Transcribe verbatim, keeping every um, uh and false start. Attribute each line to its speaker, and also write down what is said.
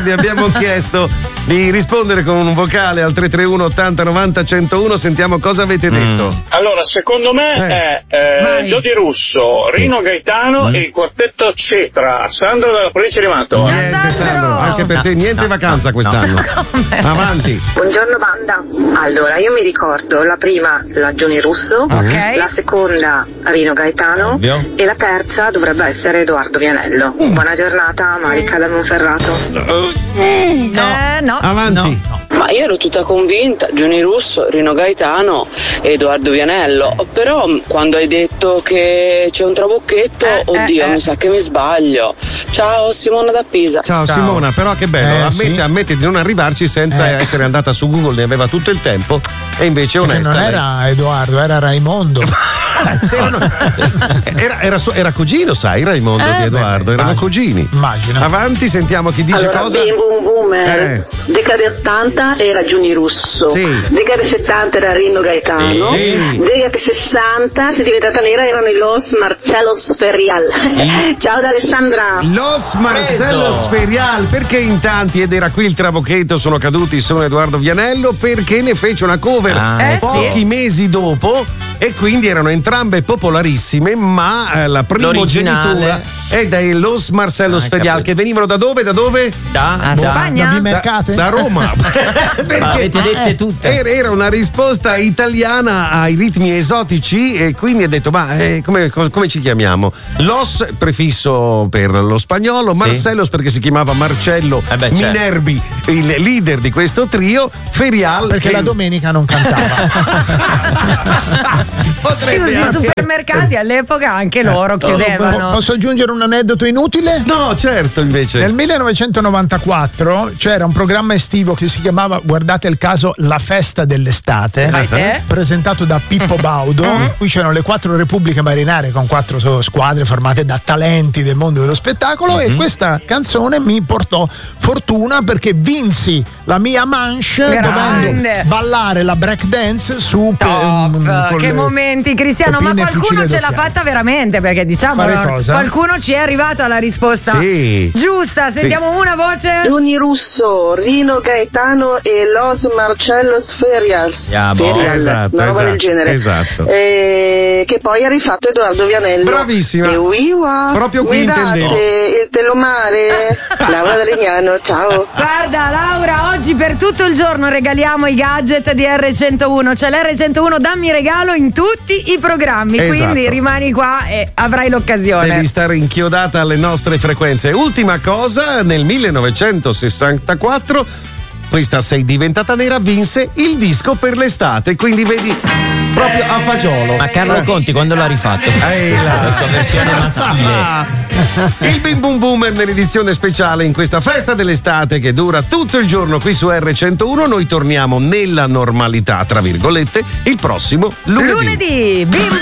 Speaker 1: vi abbiamo chiesto di rispondere con un vocale al tre tre uno ottanta novanta centouno. Sentiamo cosa avete detto.
Speaker 2: Mm. Allora, secondo me
Speaker 1: Eh.
Speaker 2: è eh, Giodi Russo, Rino Gaetano
Speaker 1: Mm.
Speaker 2: e il quartetto Cetra. Sandro dalla provincia di Mantova.
Speaker 1: Niente, Sandro, anche per te niente vacanza quest'anno. Avanti.
Speaker 3: Buongiorno banda. Allora, io mi ricordo la prima la Gioni Russo,
Speaker 1: Ok.
Speaker 3: la seconda Rino Gaetano
Speaker 1: Ovvio.
Speaker 3: e la terza dovrebbe essere Edoardo Vianello. Buona giornata, Marica da Monferrato.
Speaker 4: Eh, no.
Speaker 1: Avanti.
Speaker 5: Ma io ero tutta convinta, Gioni Russo, Rino Gaetano e Edoardo Vianello, però quando hai detto che c'è un trabocchetto, oddio, mi sa che mi sbaglio. Ciao, Simona da Pisa.
Speaker 1: Ciao, Simona, però che bello,
Speaker 6: Eh,
Speaker 1: ammette,
Speaker 6: sì.
Speaker 1: ammette di non arrivarci senza
Speaker 6: Eh.
Speaker 1: essere andata su Google, ne aveva tutto il tempo e invece è
Speaker 6: Perché
Speaker 1: onesta.
Speaker 6: non
Speaker 1: lei.
Speaker 6: era Edoardo, era Raimondo.
Speaker 1: Era, era, suo- era cugino, sai, Raimondo
Speaker 6: Eh,
Speaker 1: di Edoardo,
Speaker 6: beh,
Speaker 1: erano
Speaker 6: immagino.
Speaker 1: cugini.
Speaker 6: Immagino.
Speaker 1: Avanti, sentiamo chi dice
Speaker 3: allora,
Speaker 1: cosa.
Speaker 3: Bim Bum Boomer,
Speaker 1: Eh.
Speaker 3: decade ottanta era Giuni Russo,
Speaker 1: Sì.
Speaker 3: decade settanta era Rino Gaetano,
Speaker 1: Sì.
Speaker 3: decade sessanta se è diventata nera erano i Los Marcellos Ferial. Ciao da Alessandra.
Speaker 1: Los Marcellos Ferial, perché in tanti, ed era qui il trabocchetto, sono caduti su Edoardo Vianello, perché ne fece una cover
Speaker 4: Ah, eh,
Speaker 1: pochi
Speaker 4: sì.
Speaker 1: mesi dopo e quindi erano entrambe popolarissime, ma eh, la primogenitura
Speaker 4: L'originale.
Speaker 1: è dai Los Marcellos
Speaker 4: Ah,
Speaker 1: Ferial,
Speaker 4: capito.
Speaker 1: che venivano da dove? Da dove?
Speaker 4: Da,
Speaker 1: Ah,
Speaker 4: da- Spagna?
Speaker 6: Da
Speaker 1: Da,
Speaker 6: Bimercate?
Speaker 1: da Roma. Perché
Speaker 4: Avete dette
Speaker 1: eh,
Speaker 4: tutte.
Speaker 1: Era, era una risposta italiana ai ritmi esotici e quindi ha detto ma eh, come, co- come ci chiamiamo? Los prefisso per lo spagnolo,
Speaker 4: Sì.
Speaker 1: Marcellos perché si chiamava Marcello
Speaker 4: Eh beh, certo.
Speaker 1: Minerbi, il leader di questo trio, Ferial
Speaker 6: Perché
Speaker 1: che
Speaker 6: la domenica non cantava.
Speaker 1: potrebbe
Speaker 4: Scusi, i
Speaker 1: anche-
Speaker 4: supermercati all'epoca anche loro
Speaker 6: Po-
Speaker 4: chiudevano.
Speaker 6: Posso aggiungere un aneddoto inutile?
Speaker 1: No, certo, invece.
Speaker 6: Nel millenovecentonovantaquattro c'era un programma estivo che si chiamava, guardate il caso, La festa dell'estate,
Speaker 4: Eh?
Speaker 6: presentato da Pippo Baudo. Qui c'erano le quattro repubbliche marinarie con quattro so- squadre formate da talenti del mondo dello spettacolo e questa canzone mi portò fortuna perché vinsi la mia manche
Speaker 4: Grande.
Speaker 6: dovendo ballare la break dance su
Speaker 4: Top,
Speaker 6: ehm, con
Speaker 4: che
Speaker 6: le
Speaker 4: momenti, Cristiano, ma
Speaker 6: copine e
Speaker 4: qualcuno
Speaker 6: fucile
Speaker 4: ce l'ha
Speaker 6: d'occhiale.
Speaker 4: fatta veramente, perché diciamo
Speaker 6: Fare cosa?
Speaker 4: qualcuno ci è arrivato alla risposta
Speaker 1: Sì.
Speaker 4: giusta. Sentiamo una voce.
Speaker 3: Giuni Russo, Rino Gaetano e Los Marcellos Ferials.
Speaker 4: Yeah, boh.
Speaker 3: Ferial,
Speaker 1: Esatto,
Speaker 3: una roba
Speaker 1: esatto,
Speaker 3: del genere.
Speaker 1: esatto.
Speaker 3: Eh, che poi ha rifatto Edoardo Vianello.
Speaker 1: Bravissima.
Speaker 3: E uiwa,
Speaker 1: Proprio qui
Speaker 3: mi date
Speaker 1: intendevo.
Speaker 3: il telomare. Laura da Legnano, ciao.
Speaker 4: Guarda Laura, oggi per tutto il giorno regaliamo i gadget di erre centouno, cioè l'erre centouno dammi regalo in tutti i programmi,
Speaker 1: Esatto.
Speaker 4: quindi rimani qua e avrai l'occasione.
Speaker 1: Devi stare inchiodata alle nostre frequenze. Ultima cosa, nel millenovecentosessantaquattro questa Sei diventata nera vinse il disco per l'estate, quindi vedi proprio a fagiolo.
Speaker 4: Ma Carlo
Speaker 1: Eh.
Speaker 4: Conti quando l'ha rifatto?
Speaker 1: Ehi là.
Speaker 4: La sua versione maschile.
Speaker 1: Il Bim Bum Boomer nell'edizione speciale in questa festa dell'estate che dura tutto il giorno qui su erre centouno. Noi torniamo nella normalità, tra virgolette, il prossimo lunedì.
Speaker 4: Lunedì, Bim